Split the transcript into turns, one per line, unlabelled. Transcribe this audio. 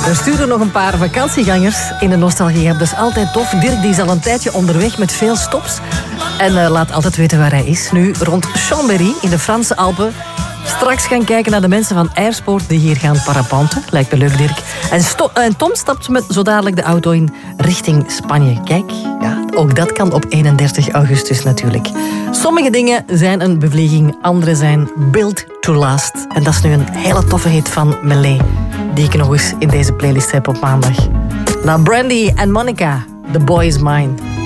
We sturen nog een paar vakantiegangers in de nostalgie. Dat is altijd tof. Dirk die is al een tijdje onderweg met veel stops. En laat altijd weten waar hij is. Nu rond Chambéry in de Franse Alpen. Straks gaan kijken naar de mensen van Airsport die hier gaan parapenten. Lijkt me leuk, Dirk. En Tom stapt met zo dadelijk de auto in richting Spanje. Kijk, ja, ook dat kan op 31 augustus natuurlijk. Sommige dingen zijn een bevlieging, andere zijn built to last. En dat is nu een hele toffe hit van Melee, die ik nog eens in deze playlist heb op maandag. Na Brandy en Monica, The Boy Is Mine.